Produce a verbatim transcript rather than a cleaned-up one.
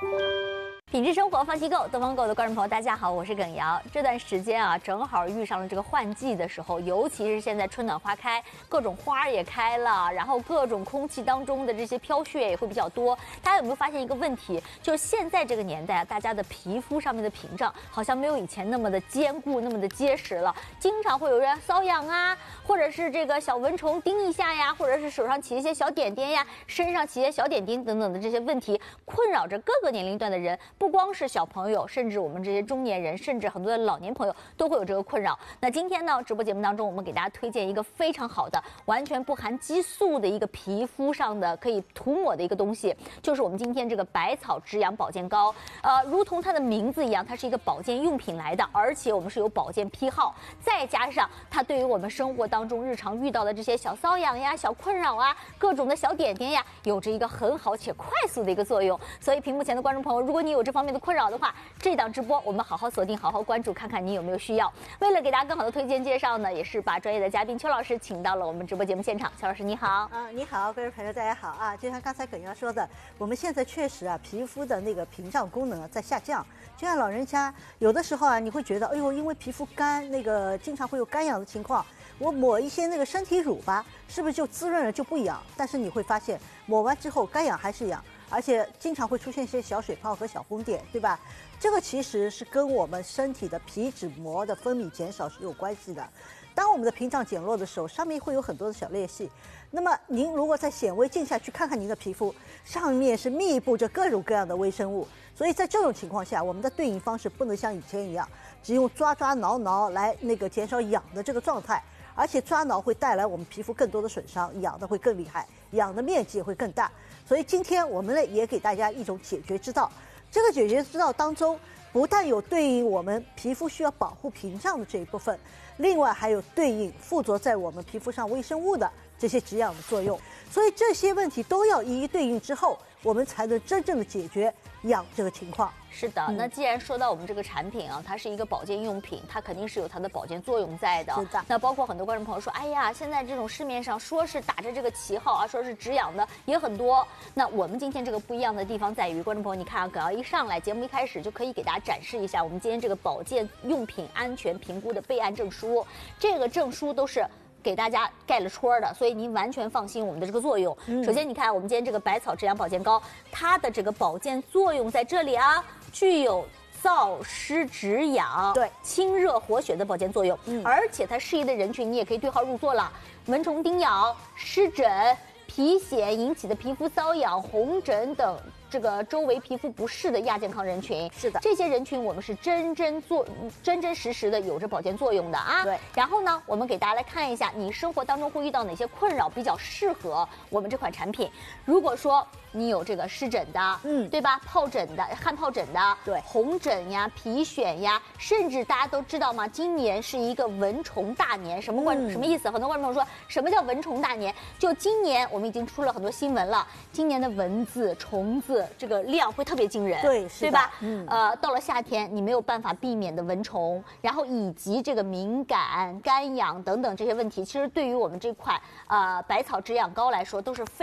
品质生活放机构，东方购的观众朋友，大家好，我是耿瑶。这段时间啊，正好遇上了这个换季的时候，尤其是现在春暖花开，各种花也开了，然后各种空气当中的这些飘屑也会比较多。大家有没有发现一个问题？就是现在这个年代啊，大家的皮肤上面的屏障好像没有以前那么的坚固，那么的结实了，经常会有人瘙痒啊，或者是这个小蚊虫叮一下呀，或者是手上起一些小点点呀，身上起一些小点点等等的这些问题，困扰着各个年龄段的人。不光是小朋友，甚至我们这些中年人，甚至很多的老年朋友都会有这个困扰。那今天呢，直播节目当中，我们给大家推荐一个非常好的、完全不含激素的一个皮肤上的可以涂抹的一个东西，就是我们今天这个百草之阳保健膏。呃，如同它的名字一样，它是一个保健用品来的，而且我们是有保健批号，再加上它对于我们生活当中日常遇到的这些小瘙痒呀、小困扰啊、各种的小点点呀，有着一个很好且快速的一个作用。所以屏幕前的观众朋友，如果你有这方面的困扰的话，这档直播我们好好锁定，好好关注，看看你有没有需要。为了给大家更好的推荐介绍呢，也是把专业的嘉宾邱老师请到了我们直播节目现场。邱老师你好。 啊，你好，各位朋友大家好啊！就像刚才耿瑶说的，我们现在确实啊，皮肤的那个屏障功能啊在下降。就像老人家有的时候啊，你会觉得，哎呦，因为皮肤干，那个经常会有干痒的情况，我抹一些那个身体乳吧，是不是就滋润了就不痒？但是你会发现，抹完之后该痒还是痒。而且经常会出现一些小水泡和小红点，对吧？这个其实是跟我们身体的皮脂膜的分泌减少是有关系的。当我们的屏障减弱的时候，上面会有很多的小裂隙。那么您如果在显微镜下去看看您的皮肤，上面是密布着各种各样的微生物。所以在这种情况下，我们的对应方式不能像以前一样，只用抓抓挠挠来那个减少痒的这个状态。而且抓挠会带来我们皮肤更多的损伤，痒的会更厉害，痒的面积也会更大。所以今天我们呢也给大家一种解决之道。这个解决之道当中，不但有对应我们皮肤需要保护屏障的这一部分，另外还有对应附着在我们皮肤上微生物的这些止痒的作用。所以这些问题都要一一对应之后，我们才能真正的解决痒这个情况。 是的，那既然说到我们这个产品啊，它是一个保健用品，它肯定是有它的保健作用在的。 是的。 那包括很多观众朋友说，哎呀，现在这种市面上说是打着这个旗号啊，说是止痒的也很多。那我们今天这个不一样的地方在于，观众朋友，你看啊，耿瑶一上来节目一开始就可以给大家展示一下我们今天这个保健用品安全评估的备案证书，这个证书都是给大家盖了戳的，所以您完全放心我们的这个作用。嗯、首先，你看我们今天这个百草之阳保健膏，它的这个保健作用在这里啊，具有燥湿止痒、 对清热活血的保健作用，嗯、而且它适宜的人群你也可以对号入座了，蚊虫叮咬、湿疹、皮癣引起的皮肤瘙痒、红疹等。这个周围皮肤不适的亚健康人群， 是的， 这些人群我们是真真做真真实实的有着保健作用的啊。 对。 然后呢，我们给大家来看一下，你生活当中会遇到哪些困扰比较适合我们这款产品。如果说你有这个湿疹的，嗯，对吧？疱疹的、汗疱疹的， 对， 红疹呀、皮癣呀，甚至大家都知道吗？今年是一个蚊虫大年，什么观、嗯、什么意思？很多观众朋友说，什么叫蚊虫大年？就今年我们已经出了很多新闻了，今年的蚊子、虫子。这个量会特别惊人， 对， 对吧？嗯，呃，到了夏天，你没有办法避免的蚊虫，然后以及这个敏感、干痒等等这些问题，其实对于我们这款呃百草止痒膏来说，都是非